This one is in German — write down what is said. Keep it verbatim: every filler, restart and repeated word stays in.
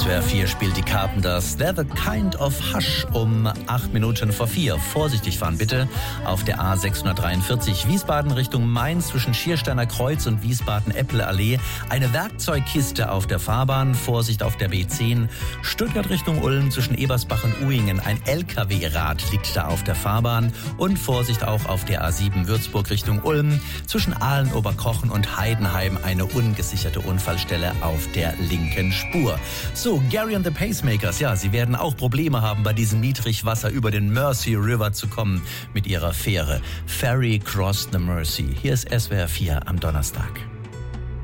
S W R vier spielt die Carpenters They're the Kind of Hush um acht Minuten vor vier. Vorsichtig fahren bitte auf der A sechshundertdreiundvierzig Wiesbaden Richtung Mainz zwischen Schiersteiner Kreuz und Wiesbaden-Eppele-Allee. Eine Werkzeugkiste auf der Fahrbahn. Vorsicht auf der B zehn. Stuttgart Richtung Ulm zwischen Ebersbach und Uingen. Ein L K W-Rad liegt da auf der Fahrbahn. Und Vorsicht auch auf der A sieben Würzburg Richtung Ulm zwischen Aalen, Oberkochen und Heidenheim. Eine ungesicherte Unfallstelle auf der linken Spur. So, Gary and the Pacemakers, ja, sie werden auch Probleme haben, bei diesem Niedrigwasser über den Mersey River zu kommen mit ihrer Fähre. Ferry Cross the Mersey. Hier ist S W R vier am Donnerstag.